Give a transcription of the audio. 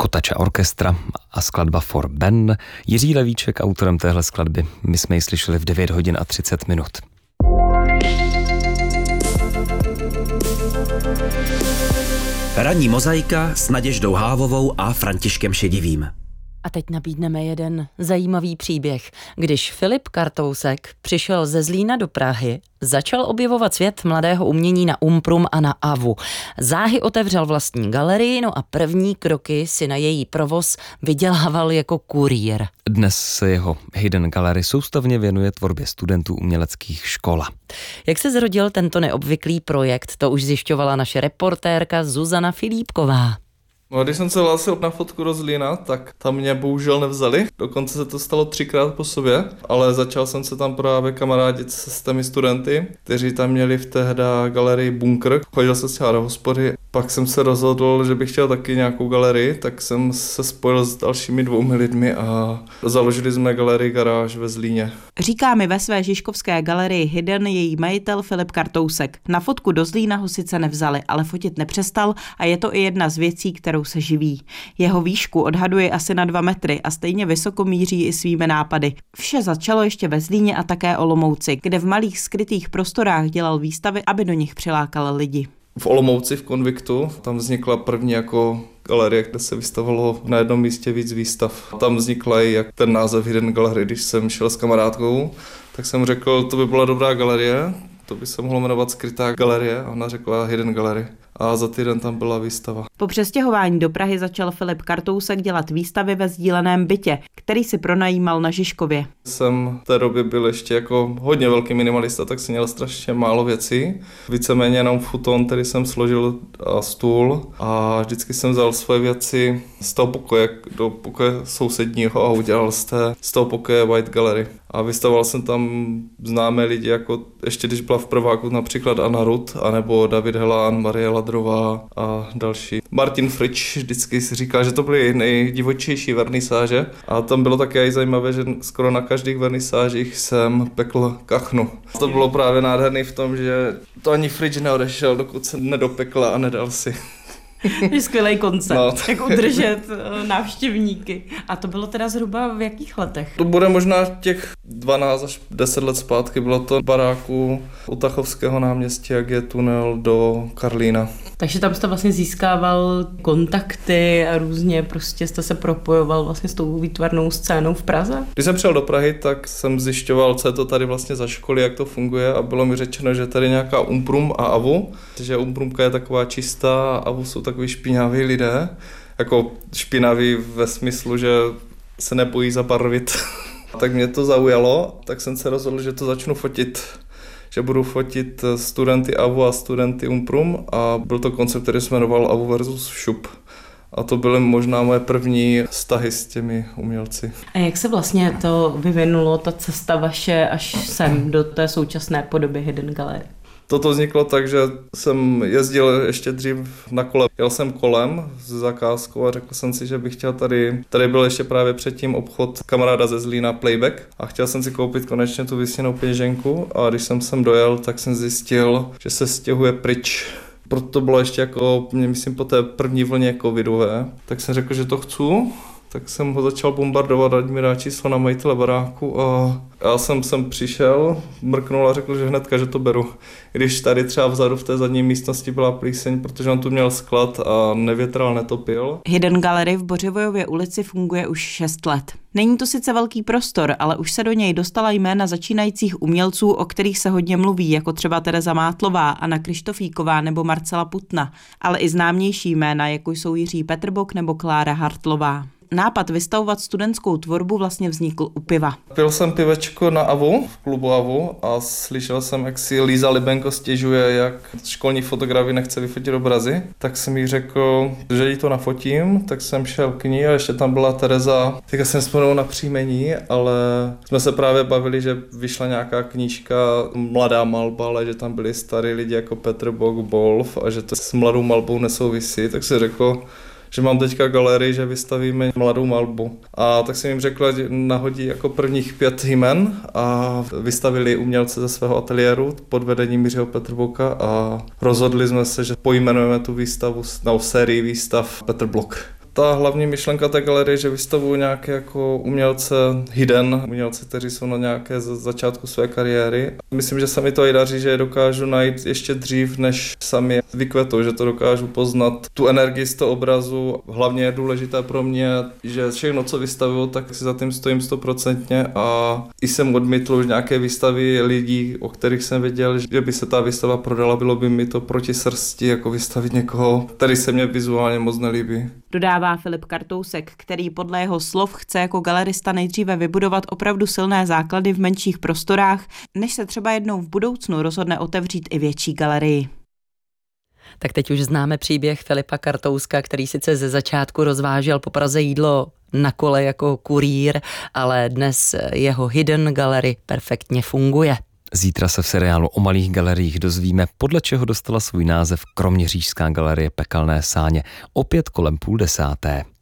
Ortača orchestra a skladba For Ben. Jiří Levíček autorem téhle skladby. My jsme ji slyšeli v 9 hodin a 30 minut. Ranní mozaika s Naděždou Hávovou a Františkem Šedivým. A teď nabídneme jeden zajímavý příběh. Když Filip Kartousek přišel ze Zlína do Prahy, začal objevovat svět mladého umění na Umprum a na AVU. Záhy otevřel vlastní galerii, no a první kroky si na její provoz vydělával jako kurýr. Dnes se jeho Hidden Gallery soustavně věnuje tvorbě studentů uměleckých škol. Jak se zrodil tento neobvyklý projekt, to už zjišťovala naše reportérka Zuzana Filípková. No, když jsem se hlásil na fotku do Zlína, tak tam mě bohužel nevzali. Dokonce se to stalo 3krát po sobě, ale začal jsem se tam právě kamarádit s těmi studenty, kteří tam měli v tehda galerii Bunkr. Chodil jsem třeba do hospody, pak jsem se rozhodl, že bych chtěl taky nějakou galerii, tak jsem se spojil s dalšími 2 lidmi a založili jsme galerii Garáž ve Zlíně. Říká mi ve své žižkovské galerii Hidden její majitel Filip Kartousek. Na fotku do Zlína ho sice nevzali, ale fotit nepřestal a je to i jedna z věcí, kterou se živí. Jeho výšku odhaduje asi na 2 metry a stejně vysoko míří i svými nápady. Vše začalo ještě ve Zlíně a také Olomouci, kde v malých skrytých prostorách dělal výstavy, aby do nich přilákal lidi. V Olomouci v Konviktu tam vznikla první jako galerie, kde se vystavovalo na jednom místě víc výstav. Tam vznikla i jak ten název Hidden Gallery. Když jsem šel s kamarádkou, tak jsem řekl, to by byla dobrá galerie, to by se mohlo jmenovat Skrytá galerie, a ona řekla Hidden Gallery. A za týden tam byla výstava. Po přestěhování do Prahy začal Filip Kartousek dělat výstavy ve sdíleném bytě, který si pronajímal na Žižkově. Jsem v té době byl ještě jako hodně velký minimalista, tak jsem měl strašně málo věcí. Víceméně jenom futon, který jsem složil, a stůl, a vždycky jsem vzal svoje věci z toho pokoje do pokoje sousedního a udělal z toho pokoje White Gallery. A vystavoval jsem tam známé lidi, jako ještě když byla v prváku například Anna Rud, anebo David Helán, Marie Ladrová a další. Martin Frič vždycky si říkal, že to byly nejdivočejší vernisáže, a tam bylo také i zajímavé, že skoro na každých vernisážích jsem pekl kachnu. To bylo právě nádherný v tom, že to ani Frič neodešel, dokud se nedopekla a nedal si. Skvělý koncept, no. Jak udržet návštěvníky. A to bylo teda zhruba v jakých letech? To bude možná těch 12 až 10 let zpátky. Bylo to v baráku u Tachovského náměstí, jak je tunel do Karlína. Takže tam jste vlastně získával kontakty a různě prostě jste se propojoval vlastně s tou výtvarnou scénou v Praze? Když jsem přijel do Prahy, tak jsem zjišťoval, co je to tady vlastně za školy, jak to funguje, a bylo mi řečeno, že tady nějaká Umprum a AVU, že Umprumka je taková čistá a AVU jsou takový špinaví lidé, jako špinaví ve smyslu, že se nebojí zabarvit. Tak mě to zaujalo, tak jsem se rozhodl, že to začnu fotit. Že budu fotit studenty AVU a studenty Umprum, a byl to koncept, který se jmenoval AVU versus ŠUP. A to byly možná moje první vztahy s těmi umělci. A jak se vlastně to vyvinulo, ta cesta vaše až sem do té současné podoby Hidden Gallery? Toto vzniklo tak, že jsem jezdil ještě dřív na kole. Jel jsem kolem s zakázkou a řekl jsem si, že bych chtěl tady byl ještě právě předtím obchod kamaráda ze Zlína Playback, a chtěl jsem si koupit konečně tu vysněnou peněženku, a když jsem sem dojel, tak jsem zjistil, že se stěhuje pryč. Proto to bylo ještě jako, myslím, po té první vlně covidové, tak jsem řekl, že to chci. Tak jsem ho začal bombardovat, ať mi dá číslo na majitele baráku, a já jsem sem přišel, mrknul a řekl, že hnedka, že to beru. Když tady třeba vzadu v té zadní místnosti byla plíseň, protože on tu měl sklad a nevětral, netopil. Hidden Gallery v Bořivojově ulici funguje už 6 let. Není to sice velký prostor, ale už se do něj dostala jména začínajících umělců, o kterých se hodně mluví, jako třeba Tereza Mátlová, Anna Krištofíková nebo Marcela Putna, ale i známější jména, jako jsou Jiří Petrbock nebo Klára Hartlová. Nápad vystavovat studentskou tvorbu vlastně vznikl u piva. Pil jsem pivečko na AVU, v klubu AVU, a slyšel jsem, jak si Líza Libenko stěžuje, jak školní fotografii nechce vyfotit obrazy. Tak jsem jí řekl, že jí to nafotím, tak jsem šel k ní a ještě tam byla Tereza. Teďka jsem vzpomněl na příjmení, ale jsme se právě bavili, že vyšla nějaká knížka Mladá malba, ale že tam byli starý lidi jako Petr Bock, Bolf, a že to s Mladou malbou nesouvisí, tak si řekl, že mám teďka galerii, že vystavíme Mladou malbu. A tak jsem jim řekl, že nahodí jako prvních 5 jmen, a vystavili umělce ze svého ateliéru pod vedením Jiřího Petrboka, a rozhodli jsme se, že pojmenujeme tu výstavu, sérii výstav Petr Blok. ta hlavní myšlenka té galerie, že vystavují nějaké jako umělce hidden, umělce, kteří jsou na nějaké začátku své kariéry. Myslím, že se mi to i daří, že je dokážu najít ještě dřív, než sami vykvetou, že to dokážu poznat tu energii z toho obrazu. Hlavně je důležité pro mě, že všechno, co vystavuju, tak si za tím stojím 100% a i jsem odmítl už nějaké výstavy lidí, o kterých jsem věděl, že by se ta výstava prodala, bylo by mi to proti srsti, jako vystavit někoho, který se mě vizuálně moc nelíbí. Dodává Filip Kartousek, který podle jeho slov chce jako galerista nejdříve vybudovat opravdu silné základy v menších prostorách, než se třeba jednou v budoucnu rozhodne otevřít i větší galerii. Tak teď už známe příběh Filipa Kartouska, který sice ze začátku rozvážel po Praze jídlo na kole jako kurýr, ale dnes jeho hidden gallery perfektně funguje. Zítra se v seriálu o malých galeriích dozvíme, podle čeho dostala svůj název kroměřížská galerie Pekelné sáně, opět kolem 9:30.